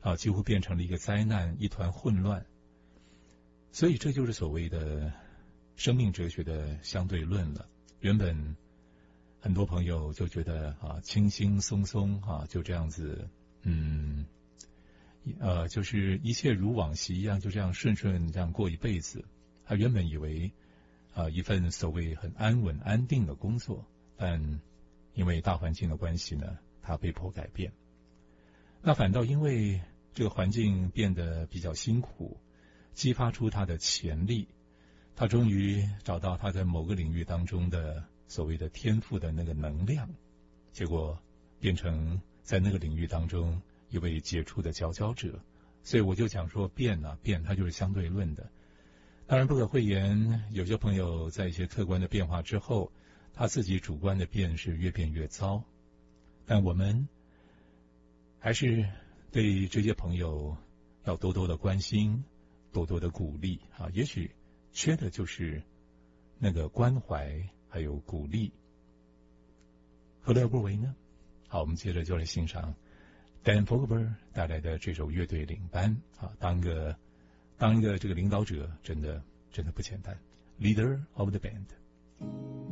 几乎变成了一个灾难，一团混乱。所以这就是所谓的生命哲学的相对论了。原本很多朋友就觉得轻轻松松就这样子，就是一切如往昔一样，就这样顺顺这样过一辈子。他原本以为一份所谓很安稳安定的工作，但因为大环境的关系呢，他被迫改变。那反倒因为这个环境变得比较辛苦，激发出他的潜力，他终于找到他在某个领域当中的所谓的天赋的那个能量，结果变成在那个领域当中一位杰出的佼佼者。所以我就讲说变它就是相对论的。当然不可讳言，有些朋友在一些客观的变化之后，他自己主观的变是越变越糟。但我们还是对这些朋友要多多的关心，多多的鼓励也许缺的就是那个关怀还有鼓励，何乐而不为呢？好，我们接着就来欣赏 Dan Fogelberg 带来的这首乐队领班当一个这个领导者真的不简单， Leader of the Band。